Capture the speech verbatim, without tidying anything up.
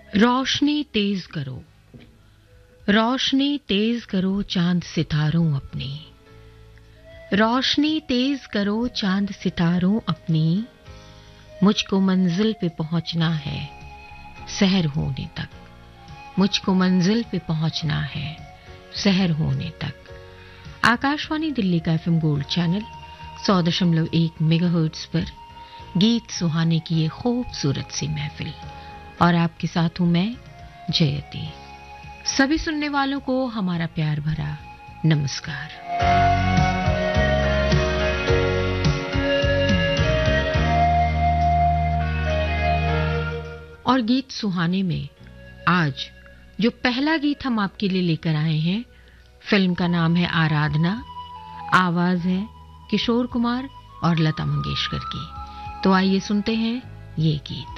रोशनी तेज करो, रोशनी तेज करो चांद सितारों अपनी, रोशनी तेज करो चांद सितारों अपनी, मुझको मंजिल पे पहुंचना है सहर होने तक, मुझको मंजिल पे पहुंचना है सहर होने तक। आकाशवाणी दिल्ली का एफएम गोल्ड चैनल सौ दशमलव एक मेगाहर्ट्ज पर गीत सुहाने की ये खूबसूरत सी महफिल, और आपके साथ हूं मैं जयती। सभी सुनने वालों को हमारा प्यार भरा नमस्कार। और गीत सुहाने में आज जो पहला गीत हम आपके लिए लेकर आए हैं, फिल्म का नाम है आराधना, आवाज है किशोर कुमार और लता मंगेशकर की। तो आइए सुनते हैं ये गीत।